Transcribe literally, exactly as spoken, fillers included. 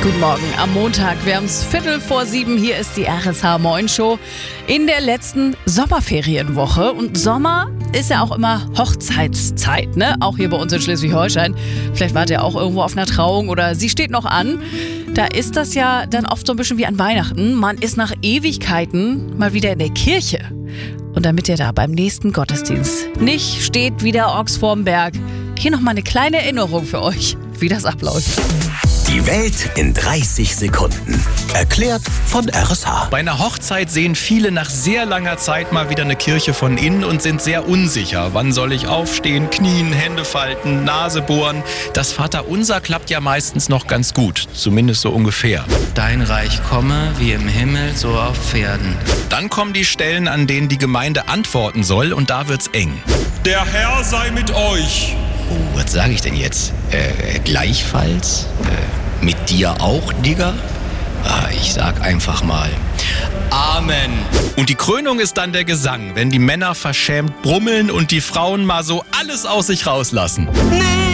Guten Morgen am Montag. Wir haben es Viertel vor sieben. Hier ist die R S H Moin Show in der letzten Sommerferienwoche. Und Sommer ist ja auch immer Hochzeitszeit, ne? Auch hier bei uns in Schleswig-Holstein. Vielleicht wart ihr auch irgendwo auf einer Trauung oder sie steht noch an. Da ist das ja dann oft so ein bisschen wie an Weihnachten. Man ist nach Ewigkeiten mal wieder in der Kirche. Und damit ihr da beim nächsten Gottesdienst nicht steht wie der Ochs vorm Berg, hier nochmal eine kleine Erinnerung für euch, wie das abläuft. Die Welt in dreißig Sekunden. Erklärt von R S H. Bei einer Hochzeit sehen viele nach sehr langer Zeit mal wieder eine Kirche von innen und sind sehr unsicher. Wann soll ich aufstehen, knien, Hände falten, Nase bohren? Das Vaterunser klappt ja meistens noch ganz gut, zumindest so ungefähr. Dein Reich komme, wie im Himmel, so auf Erden. Dann kommen die Stellen, an denen die Gemeinde antworten soll, und da wird's eng. Der Herr sei mit euch. Oh, was sage ich denn jetzt? Äh, gleichfalls? Äh, mit dir auch, Digga? Ah, ich sag einfach mal Amen. Und die Krönung ist dann der Gesang, wenn die Männer verschämt brummeln und die Frauen mal so alles aus sich rauslassen. Nee.